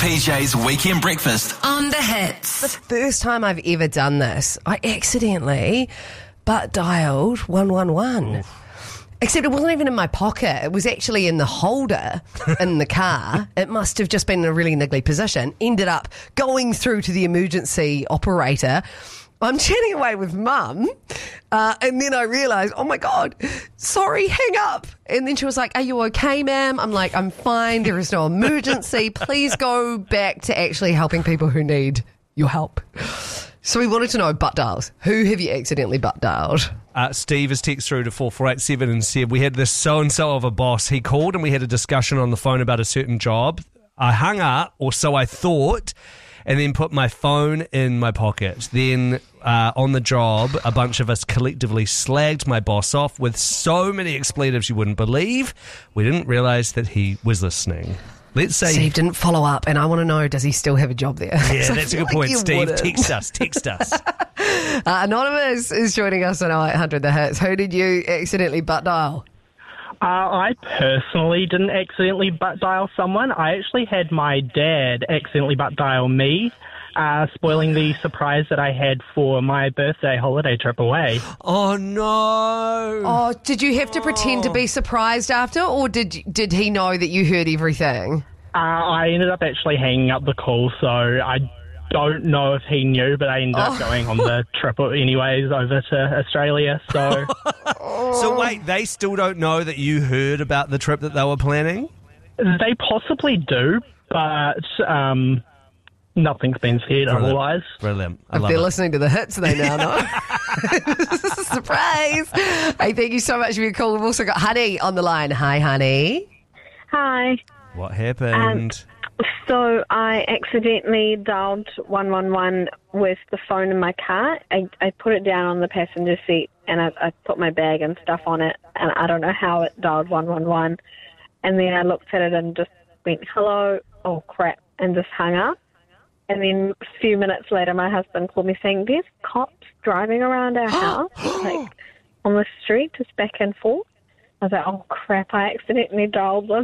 PJ's Weekend Breakfast. On the Hits. The first time I've ever done this, I accidentally butt dialed 111. Oof. Except it wasn't even in my pocket. It was actually in the holder in the car. It must have just been in a really niggly position. Ended up going through to the emergency operator. I'm chatting away with Mum, and then I realised, oh my God, sorry, hang up. And then she was like, are you okay, ma'am? I'm like, I'm fine. There is no emergency. Please go back to actually helping people who need your help. So we wanted to know butt dials. Who have you accidentally butt dialed? Steve has texted through to 4487 and said, we had this so-and-so of a boss. He called and we had a discussion on the phone about a certain job. I hung up, or so I thought, and then put my phone in my pocket. Then on the job, a bunch of us collectively slagged my boss off with so many expletives you wouldn't believe. We didn't realise that he was listening. Let's say Steve didn't follow up, and I want to know, does he still have a job there? Yeah, that's a good point, Steve. Text us. Anonymous is joining us on 0800 The Hits. Who did you accidentally butt dial? I personally didn't accidentally butt dial someone. I actually had my dad accidentally butt dial me, spoiling the surprise that I had for my birthday holiday trip away. Oh, no. Oh, did you have to pretend to be surprised after, or did he know that you heard everything? I ended up actually hanging up the call, so I don't know if he knew, but I ended up going on the trip anyways over to Australia. So, So wait, they still don't know that you heard about the trip that they were planning? They possibly do, but nothing's been said otherwise. Brilliant. If they're listening to the hits, they now know. Surprise! Hey, thank you so much for your call. We've also got Honey on the line. Hi, Honey. Hi. What happened? So I accidentally dialed 111 with the phone in my car. I put it down on the passenger seat and I put my bag and stuff on it, and I don't know how it dialed 111. And then I looked at it and just went, hello, oh crap, and just hung up. And then a few minutes later, my husband called me saying, there's cops driving around our house, like on the street, just back and forth. I was like, oh crap, I accidentally dialed them.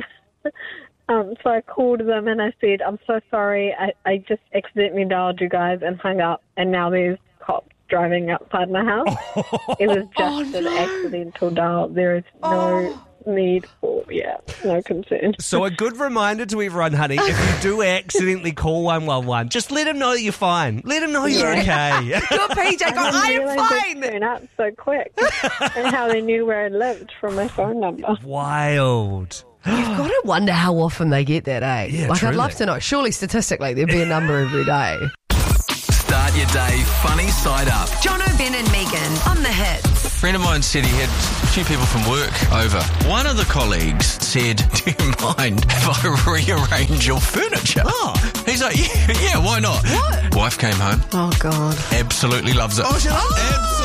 So I called them and I said, I'm so sorry, I just accidentally dialed you guys and hung up, and now there's cops driving outside my house. It was just an accidental dial. There is no need for, no concern. So a good reminder to everyone, Honey, if you do accidentally call 111, just let them know that you're fine. Let them know you're okay. Good, PJ. I am fine. They turned up so quick, and how they knew where I lived from my phone number. Wild. You've got to wonder how often they get that, eh? Yeah, like, truly. I'd love to know. Surely, statistically, there'd be a number every day. Start your day funny side up. Jono, Ben and Megan on the Hits. A friend of mine said he had a few people from work over. One of the colleagues said, do you mind if I rearrange your furniture? Oh. He's like, yeah, why not? What? Wife came home. Oh, God. Absolutely loves it. Oh, she loves it. Absolutely